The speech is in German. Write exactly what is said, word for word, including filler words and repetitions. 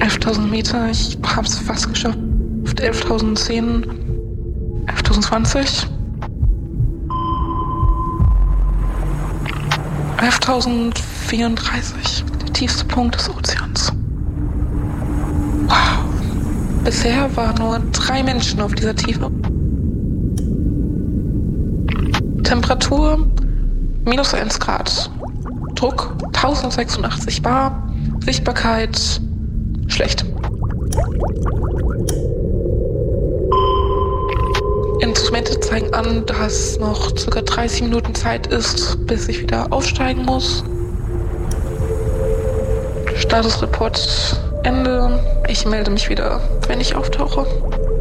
elftausend Meter, ich hab's fast geschafft. elftausendzehn, elftausendzwanzig. elftausendvierunddreißig, der tiefste Punkt des Ozeans. Wow. Bisher waren nur drei Menschen auf dieser Tiefe. Temperatur minus eins Grad. Druck tausendsechsundachtzig Bar. Sichtbarkeit schlecht. Instrumente zeigen an, dass noch ca. dreißig Minuten Zeit ist, bis ich wieder aufsteigen muss. Statusreport Ende. Ich melde mich wieder, wenn ich auftauche.